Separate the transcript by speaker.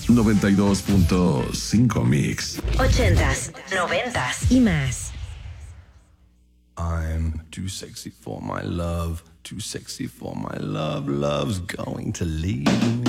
Speaker 1: 92.5 Mix.
Speaker 2: 80s, 90s y más.
Speaker 3: I'm too sexy for my love, too sexy for my love, love's going to leave me.